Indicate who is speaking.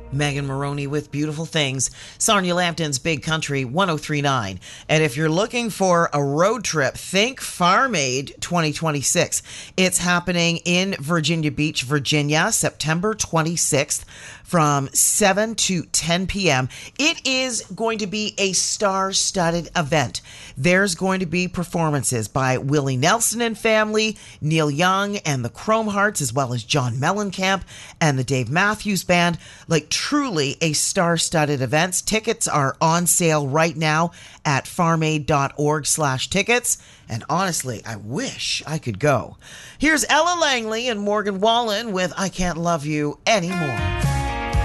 Speaker 1: Megan Maroney with Beautiful Things, Sonia Lampton's Big Country 1039. And if you're looking for a road trip, think Farm Aid 2026. It's happening in Virginia Beach, Virginia, September 26th from 7 to 10 p.m. It is going to be a star-studded event. There's going to be performances by Willie Nelson and family, Neil Young and the Chrome Hearts, as well as John Mellencamp and the Dave Matthews Band. Like, truly a star-studded event. Tickets are on sale right now at farmaid.org/tickets. And honestly, I wish I could go. Here's Ella Langley and Morgan Wallen with I Can't Love You Anymore.